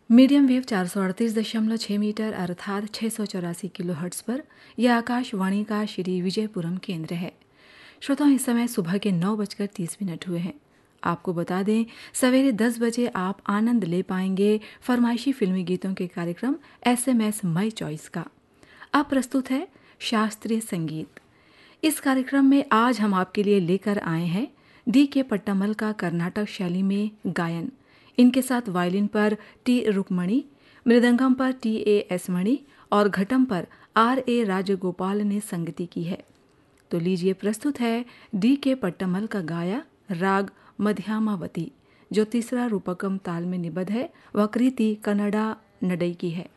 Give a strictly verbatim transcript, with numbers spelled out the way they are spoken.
Medium wave चार सौ अड़तीस दशमलव छः मीटर अर्थात छः सौ चौरासी किलो हर्ट्स पर यह आकाशवाणी का श्री विजयपुरम केंद्र है। श्रोताओं, इस समय सुबह के नौ बजकर तीस मिनट हुए हैं। आपको बता दें, सवेरे दस बजे आप आनंद ले पाएंगे फरमाइशी फिल्मी गीतों के कार्यक्रम S M S my choice का। अब प्रस्तुत है शास्त्रीय संगीत। इस कार्यक्रम में आज हम आपके लिए लेकर आए हैं डी के पट्टामल का कर्नाटक शैली में गायन। इनके साथ वायलिन पर टी रुक्मणी, मृदंगम पर टी ए एस मणि और घटम पर आर ए राजगोपाल ने संगति की है। तो लीजिए, प्रस्तुत है डी के पट्टामल का गाया राग मध्यामावती, जो तीसरा रूपकम ताल में निबद्ध है। वह कृति कन्नड़ा नडई की है।